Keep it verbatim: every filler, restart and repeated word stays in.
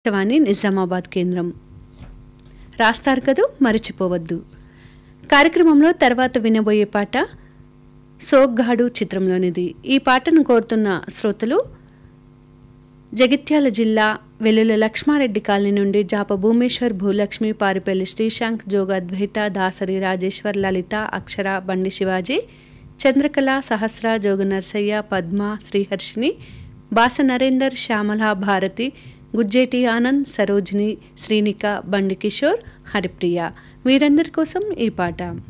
ఆకాశవాణి నిజామాబాద్ కేంద్రం. రాస్తారు కదూ మరచిపోవద్దు కార్యక్రమంలో తర్వాత వినబోయే పాట సోగ్గాడు చిత్రంలోనిది. ఈ పాటను కోరుతున్న శ్రోతలు జగిత్యాల జిల్లా వెల్లుల లక్ష్మారెడ్డి కాలనీ నుండి జాప భూమేశ్వర్, భూలక్ష్మి, పారిపల్లి శ్రీశాంక్, జోగ అద్వైత, దాసరి రాజేశ్వర్, లలిత, అక్షర, బండి శివాజీ, చంద్రకళ, సహస్ర, జోగ నర్సయ్య, పద్మ, శ్రీహర్షిని, బాస నరేందర్, శ్యామల, భారతి, గుజ్జేటి ఆనంద్, సరోజిని, శ్రీనిక, బండి కిషోర్, హరిప్రియ వీరందరి కోసం ఈ పాట.